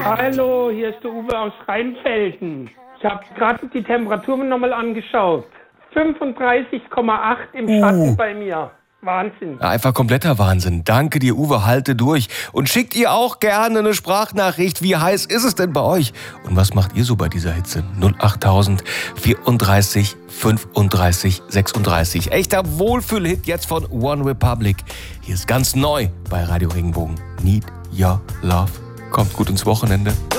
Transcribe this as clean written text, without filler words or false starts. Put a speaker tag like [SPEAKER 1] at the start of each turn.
[SPEAKER 1] Hallo, hier ist der Uwe aus Rheinfelden. Ich habe gerade die Temperatur nochmal angeschaut. 35,8 im Schatten bei mir. Wahnsinn.
[SPEAKER 2] Ja, einfach kompletter Wahnsinn. Danke dir, Uwe, halte durch. Und schickt ihr auch gerne eine Sprachnachricht. Wie heiß ist es denn bei euch? Und was macht ihr so bei dieser Hitze? 08000 34 35 36. Echter Wohlfühlhit jetzt von One Republic. Hier ist ganz neu bei Radio Regenbogen. Need Your Love. Kommt gut ins Wochenende.